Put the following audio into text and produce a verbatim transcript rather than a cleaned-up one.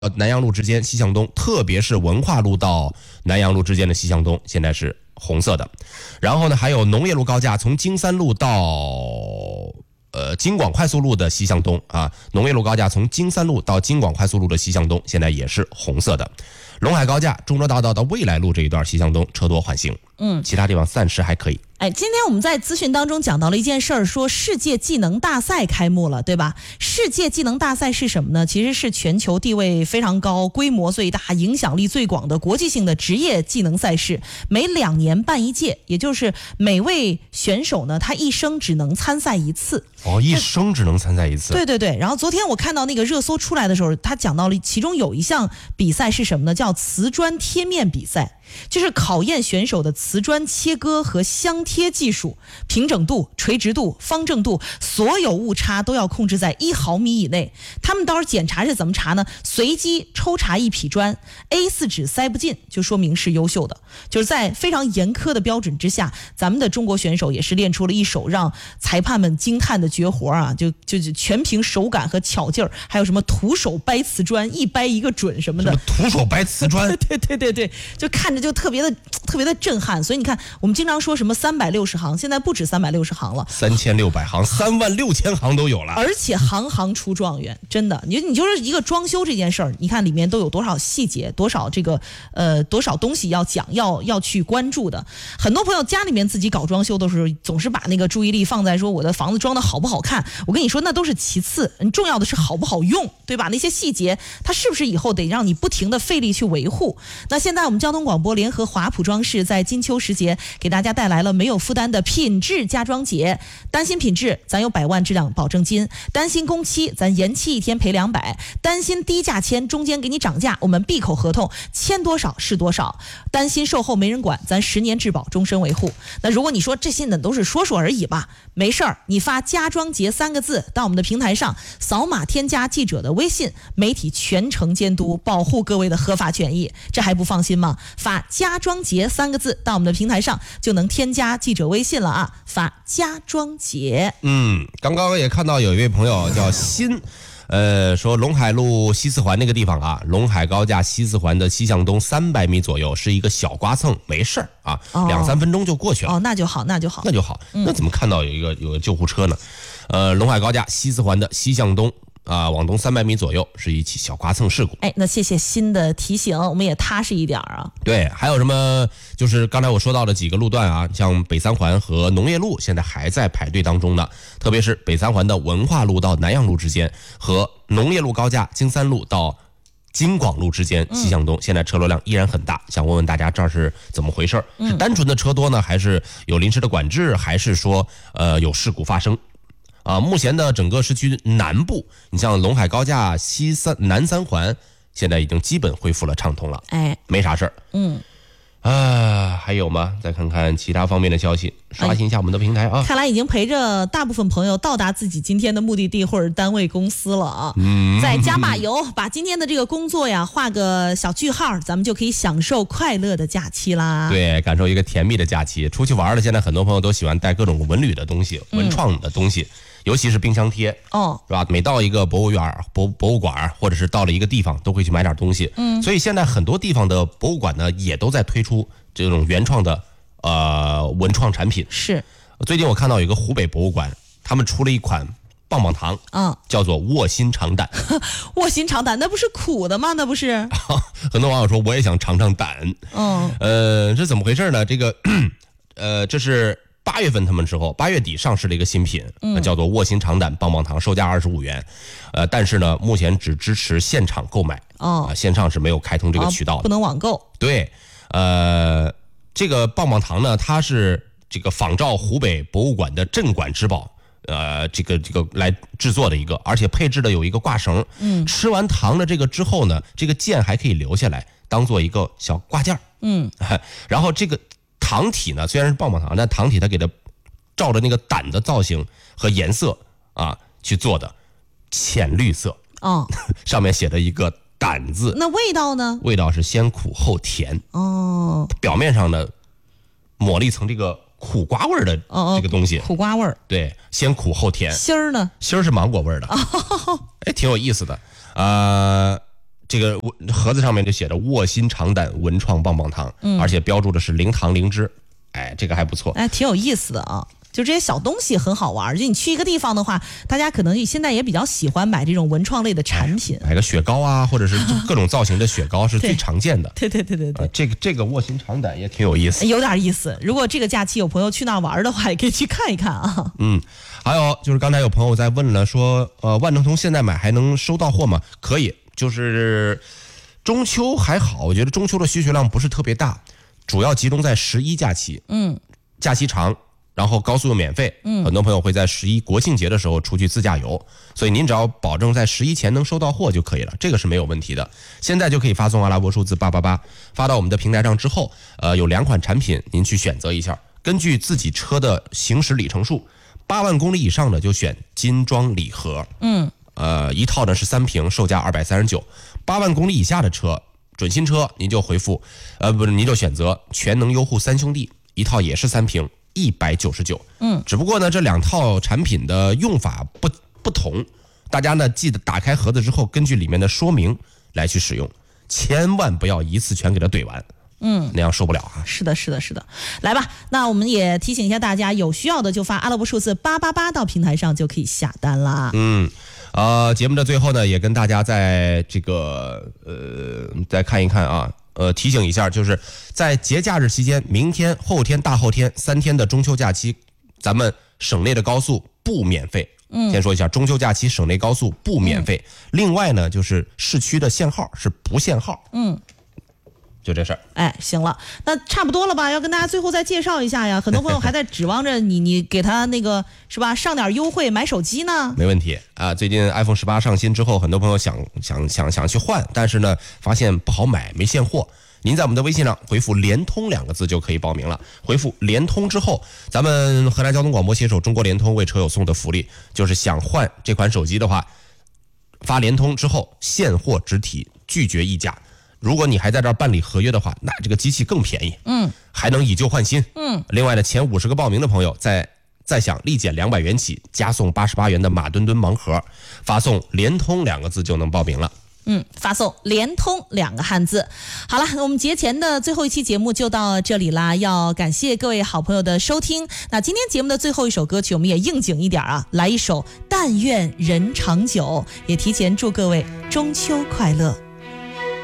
呃南阳路之间西向东，特别是文化路到南阳路之间的西向东，现在是红色的。然后呢，还有农业路高架从京三路到呃京广快速路的西向东啊，农业路高架从京三路到京广快速路的西向东，现在也是红色的。陇海高架中州大道到未来路这一段西向东车多缓行，嗯，其他地方暂时还可以。 哎，今天我们在资讯当中讲到了一件事儿，说世界技能大赛开幕了，对吧？世界技能大赛是什么呢？其实是全球地位非常高、规模最大、影响力最广的国际性的职业技能赛事，每两年办一届，也就是每位选手呢，他一生只能参赛一次。 哦，一生只能参赛一次。 对对对。然后昨天我看到那个热搜出来的时候，他讲到了其中有一项比赛是什么呢？叫瓷砖贴面比赛。就是考验选手的瓷砖切割和镶贴技术，平整度、垂直度、方正度，所有误差都要控制在一毫米以内。他们到时候检查是怎么查呢？随机抽查一匹砖 ，A 四 纸塞不进，就说明是优秀的。就是在非常严苛的标准之下，咱们的中国选手也是练出了一手让裁判们惊叹的绝活啊！就就全凭手感和巧劲儿，还有什么徒手掰瓷砖，一掰一个准什么的。 徒手掰瓷砖？ 对对对对，就看着就特别的特别的震撼。所以你看，我们经常说什么三百六十行，现在不止三百六十行了， 三千六百行，三万六千行都有了， 而且行行出状元，真的。你你就是一个装修这件事儿，你看里面都有多少细节，多少这个呃多少东西要讲，要要去关注的。很多朋友家里面自己搞装修的时候，总是把那个注意力放在说我的房子装的好不好看。我跟你说，那都是其次，重要的是好不好用，对吧？那些细节，它是不是以后得让你不停的费力去维护？那现在我们交通广播联合华普装饰在金秋时节给大家带来了没有负担的品质家装节。担心品质，咱有百万质量保证金；担心工期，咱延期一天赔两百；担心低价签，中间给你涨价，我们闭口合同，签多少是多少；担心售后没人管，咱十年质保，终身维护。那如果你说这些呢都是说说而已吧，没事儿，你发家装节三个字到我们的平台上，扫码添加记者的微信，媒体全程监督，保护各位的合法权益，这还不放心吗？发家装节三个字到我们的平台上就能添加记者微信了啊！发家装节。 嗯，刚刚也看到有一位朋友叫新，呃，说陇海路西四环那个地方啊，陇海高架西四环的西向东三百米左右是一个小刮蹭，没事儿啊，哦、两三分钟就过去了。 哦，那就好，那就好， 那就好。嗯、那怎么看到有一个有个救护车呢？呃，陇海高架西四环的西向东。啊、呃，往东三百米左右是一起小刮蹭事故。 哎，那谢谢新的提醒，我们也踏实一点啊。 对，还有什么？就是刚才我说到的几个路段啊，像北三环和农业路现在还在排队当中呢。特别是北三环的文化路到南阳路之间，和农业路高架京三路到京广路之间西向东，现在车流量依然很大。想问问大家，这是怎么回事？是单纯的车多呢，还是有临时的管制，还是说呃有事故发生？啊，目前的整个市区南部，你像陇海高架西三南三环，现在已经基本恢复了畅通了， 哎， 没啥事儿。嗯，啊，还有吗？再看看其他方面的消息，刷新一下我们的平台啊。 看来已经陪着大部分朋友到达自己今天的目的地或者单位公司了啊。嗯，再加把油，把今天的这个工作呀画个小句号，咱们就可以享受快乐的假期啦。 对，感受一个甜蜜的假期。出去玩了，现在很多朋友都喜欢带各种文旅的东西、文创的东西。嗯，尤其是冰箱贴，哦，是吧？每到一个博物园、博博物馆，或者是到了一个地方，都会去买点东西。嗯，所以现在很多地方的博物馆呢，也都在推出这种原创的呃文创产品。 是， 最近我看到有一个湖北博物馆，他们出了一款棒棒糖，嗯，叫做卧薪尝胆。 卧薪尝胆，那不是苦的吗？那不是？ 很多网友说，我也想尝尝胆。嗯，呃，这怎么回事呢？这个，呃，这是。八月份他们之后，八月底上市了一个新品，嗯、叫做卧薪尝胆棒棒糖，售价二十五元，呃，但是呢，目前只支持现场购买，哦，呃、线上是没有开通这个渠道的， 哦，不能网购。 对，呃，这个棒棒糖呢，它是这个仿照湖北博物馆的镇馆之宝，呃，这个这个来制作的一个，而且配置的有一个挂绳，嗯，吃完糖的这个之后呢，这个件还可以留下来，当做一个小挂件，嗯，然后这个。糖体呢，虽然是棒棒糖，但糖体它给它照着那个胆的造型和颜色啊去做的，浅绿色哦，上面写的一个胆字。 那味道呢？ 味道是先苦后甜哦。表面上呢抹了一层这个苦瓜味的这个东西， 哦哦，苦瓜味。 对，先苦后甜。 芯儿呢？ 芯儿是芒果味的，哦，哎，挺有意思的。呃， 这个盒子上面就写着卧薪尝胆文创棒棒糖，嗯，而且标注的是零糖零脂，哎，这个还不错， 哎，挺有意思的啊。就这些小东西很好玩，就你去一个地方的话，大家可能现在也比较喜欢买这种文创类的产品， 买个雪糕啊，或者是各种造型的雪糕是最常见的。 对对对对对， 呃、这个这个卧薪尝胆也挺有意思， 有点意思。如果这个假期有朋友去那儿玩的话，也可以去看一看啊。 嗯，还有就是刚才有朋友在问了，说呃万能通现在买还能收到货吗？可以，就是中秋还好，我觉得中秋的需求量不是特别大，主要集中在十一假期， 嗯， 假期长。然后高速又免费，嗯，很多朋友会在十一国庆节的时候出去自驾游，所以您只要保证在十一前能收到货就可以了，这个是没有问题的。现在就可以发送阿拉伯数字八八八发到我们的平台上之后，呃，有两款产品您去选择一下，根据自己车的行驶里程数，八万公里以上的就选金装礼盒， 嗯， 呃，一套呢是三瓶，售价二百三十九，八万公里以下的车，准新车您就回复，呃，不是您就选择全能优护三兄弟，一套也是三瓶。一百九十九， 嗯， 只不过呢，这两套产品的用法不不同，大家呢记得打开盒子之后，根据里面的说明来去使用，千万不要一次全给它怼完，嗯，那样受不了啊。 是的，是的，是的，来吧，那我们也提醒一下大家，有需要的就发阿拉伯数字八八八到平台上就可以下单啦。 嗯，呃，节目的最后呢，也跟大家在这个呃再看一看啊。呃，提醒一下，就是在节假日期间，明天、后天、大后天三天的中秋假期，咱们省内的高速不免费。嗯，先说一下，中秋假期省内高速不免费。嗯、另外呢，就是市区的限号是不限号。 嗯。 就这事儿， 哎，行了，那差不多了吧？要跟大家最后再介绍一下呀，很多朋友还在指望着你，你给他那个是吧，上点优惠买手机呢。 没问题啊，最近 iPhone 十八上新之后，很多朋友想想想想去换，但是呢，发现不好买，没现货。您在我们的微信上回复联通两个字就可以报名了。回复联通之后，咱们河南交通广播携手中国联通为车友送的福利，就是想换这款手机的话，发联通之后现货直提，拒绝议价。如果你还在这儿办理合约的话，那这个机器更便宜， 嗯， 还能以旧换新， 嗯。 另外呢，前五十个报名的朋友再再享立减两百元起，加送八十八元的马墩墩盲盒，发送联通两个字就能报名了。 嗯，发送联通两个汉字。好了，我们节前的最后一期节目就到这里啦，要感谢各位好朋友的收听。那今天节目的最后一首歌曲，我们也应景一点啊，来一首《但愿人长久》，也提前祝各位中秋快乐。